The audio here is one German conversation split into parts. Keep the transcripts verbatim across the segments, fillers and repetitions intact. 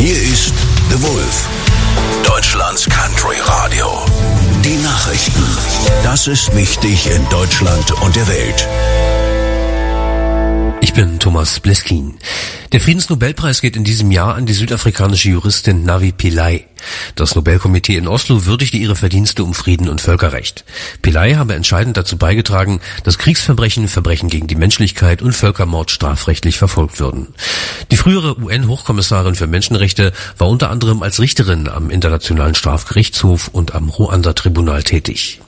Hier ist The Wolf, Deutschlands Country Radio. Die Nachrichten. Das ist wichtig in Deutschland und der Welt. Ich bin Thomas Bleskin. Der Friedensnobelpreis geht in diesem Jahr an die südafrikanische Juristin Navi Pillay. Das Nobelkomitee in Oslo würdigte ihre Verdienste um Frieden und Völkerrecht. Pillay habe entscheidend dazu beigetragen, dass Kriegsverbrechen, Verbrechen gegen die Menschlichkeit und Völkermord strafrechtlich verfolgt würden. Die frühere U N-Hochkommissarin für Menschenrechte war unter anderem als Richterin am Internationalen Strafgerichtshof und am Ruanda-Tribunal tätig.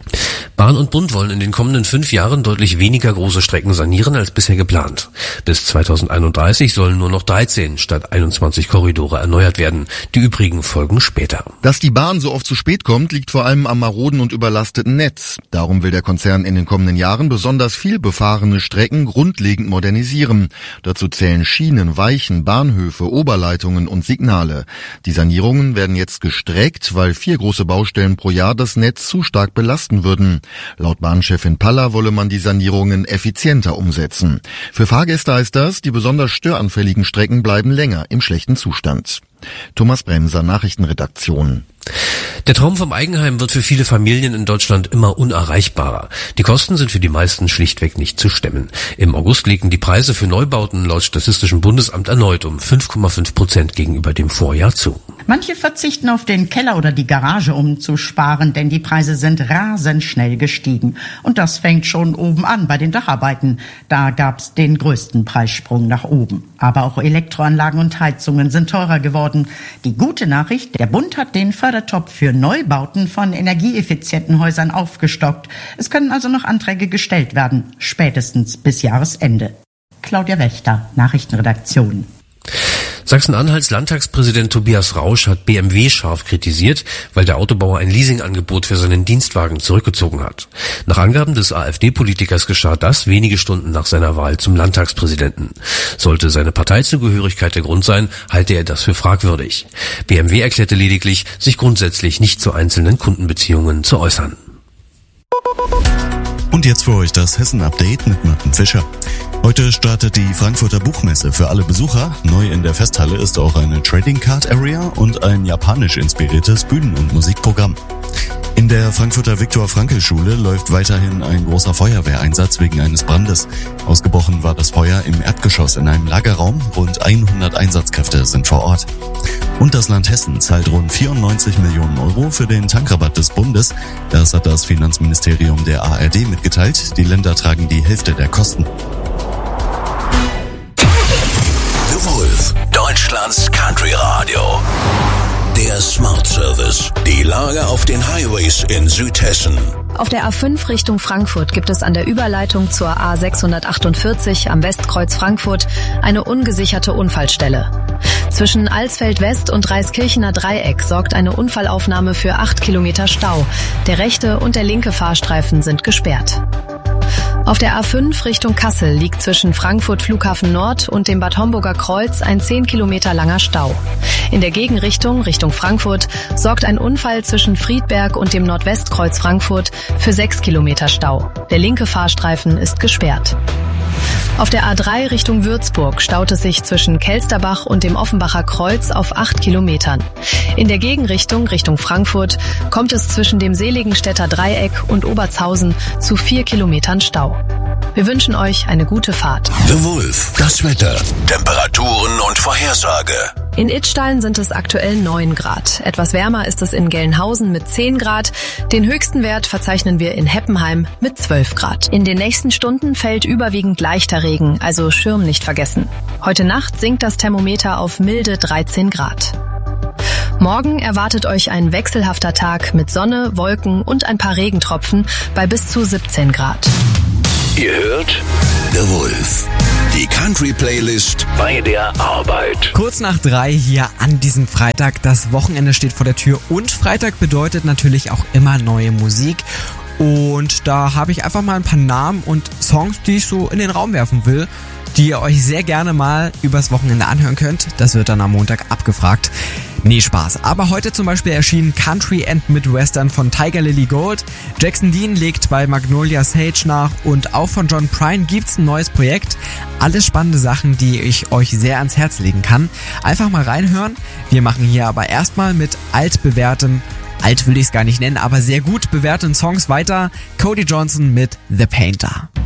Bahn und Bund wollen in den kommenden fünf Jahren deutlich weniger große Strecken sanieren als bisher geplant. Bis zweitausendeinunddreißig sollen nur noch dreizehn statt einundzwanzig Korridore erneuert werden. Die übrigen folgen später. Dass die Bahn so oft zu spät kommt, liegt vor allem am maroden und überlasteten Netz. Darum will der Konzern in den kommenden Jahren besonders viel befahrene Strecken grundlegend modernisieren. Dazu zählen Schienen, Weichen, Bahnhöfe, Oberleitungen und Signale. Die Sanierungen werden jetzt gestreckt, weil vier große Baustellen pro Jahr das Netz zu stark belasten würden. Laut Bahnchefin Palla wolle man die Sanierungen effizienter umsetzen. Für Fahrgäste heißt das, die besonders störanfälligen Strecken bleiben länger im schlechten Zustand. Thomas Bremser, Nachrichtenredaktion. Der Traum vom Eigenheim wird für viele Familien in Deutschland immer unerreichbarer. Die Kosten sind für die meisten schlichtweg nicht zu stemmen. Im August legten die Preise für Neubauten laut Statistischem Bundesamt erneut um fünf Komma fünf Prozent gegenüber dem Vorjahr zu. Manche verzichten auf den Keller oder die Garage, um zu sparen, denn die Preise sind rasend schnell gestiegen. Und das fängt schon oben an bei den Dacharbeiten. Da gab's den größten Preissprung nach oben. Aber auch Elektroanlagen und Heizungen sind teurer geworden. Die gute Nachricht, der Bund hat den Fördertopf für Neubauten von energieeffizienten Häusern aufgestockt. Es können also noch Anträge gestellt werden, spätestens bis Jahresende. Claudia Wächter, Nachrichtenredaktion. Sachsen-Anhalts Landtagspräsident Tobias Rausch hat B M W scharf kritisiert, weil der Autobauer ein Leasingangebot für seinen Dienstwagen zurückgezogen hat. Nach Angaben des AfD-Politikers geschah das wenige Stunden nach seiner Wahl zum Landtagspräsidenten. Sollte seine Parteizugehörigkeit der Grund sein, halte er das für fragwürdig. B M W erklärte lediglich, sich grundsätzlich nicht zu einzelnen Kundenbeziehungen zu äußern. Und jetzt für euch das Hessen-Update mit Martin Fischer. Heute startet die Frankfurter Buchmesse für alle Besucher. Neu in der Festhalle ist auch eine Trading Card Area und ein japanisch inspiriertes Bühnen- und Musikprogramm. In der Frankfurter Viktor-Frankl-Schule läuft weiterhin ein großer Feuerwehreinsatz wegen eines Brandes. Ausgebrochen war das Feuer im Erdgeschoss in einem Lagerraum. Rund hundert Einsatzkräfte sind vor Ort. Und das Land Hessen zahlt rund vierundneunzig Millionen Euro für den Tankrabatt des Bundes. Das hat das Finanzministerium der A R D mitgeteilt. Die Länder tragen die Hälfte der Kosten. The Wolf, Deutschlands Country Radio. Der Smart Service. Die Lage auf den Highways in Südhessen. Auf der A fünf Richtung Frankfurt gibt es an der Überleitung zur A sechshundertachtundvierzig am Westkreuz Frankfurt eine ungesicherte Unfallstelle. Zwischen Alsfeld West und Reiskirchener Dreieck sorgt eine Unfallaufnahme für acht Kilometer Stau. Der rechte und der linke Fahrstreifen sind gesperrt. Auf der A fünf Richtung Kassel liegt zwischen Frankfurt Flughafen Nord und dem Bad Homburger Kreuz ein zehn Kilometer langer Stau. In der Gegenrichtung, Richtung Frankfurt, sorgt ein Unfall zwischen Friedberg und dem Nordwestkreuz Frankfurt für sechs Kilometer Stau. Der linke Fahrstreifen ist gesperrt. Auf der A drei Richtung Würzburg staut es sich zwischen Kelsterbach und dem Offenbacher Kreuz auf acht Kilometern. In der Gegenrichtung, Richtung Frankfurt, kommt es zwischen dem Seligenstädter Dreieck und Obertshausen zu vier Kilometern Stau. Wir wünschen euch eine gute Fahrt. The Wolf, das Wetter, Temperaturen und Vorhersage. In Idstein sind es aktuell neun Grad. Etwas wärmer ist es in Gelnhausen mit zehn Grad. Den höchsten Wert verzeichnen wir in Heppenheim mit zwölf Grad. In den nächsten Stunden fällt überwiegend leichter Regen, also Schirm nicht vergessen. Heute Nacht sinkt das Thermometer auf milde dreizehn Grad. Morgen erwartet euch ein wechselhafter Tag mit Sonne, Wolken und ein paar Regentropfen bei bis zu siebzehn Grad. Ihr hört The Wolf, die Country-Playlist bei der Arbeit. Kurz nach drei hier an diesem Freitag. Das Wochenende steht vor der Tür und Freitag bedeutet natürlich auch immer neue Musik. Und da habe ich einfach mal ein paar Namen und Songs, die ich so in den Raum werfen will, die ihr euch sehr gerne mal übers Wochenende anhören könnt. Das wird dann am Montag abgefragt. Nee, Spaß. Aber heute zum Beispiel erschien Country and Midwestern von Tiger Lily Gold. Jackson Dean legt bei Magnolia Sage nach und auch von John Prine gibt's ein neues Projekt. Alles spannende Sachen, die ich euch sehr ans Herz legen kann. Einfach mal reinhören. Wir machen hier aber erstmal mit altbewährtem, alt will ich es gar nicht nennen, aber sehr gut bewährten Songs weiter. Cody Johnson mit The Painter.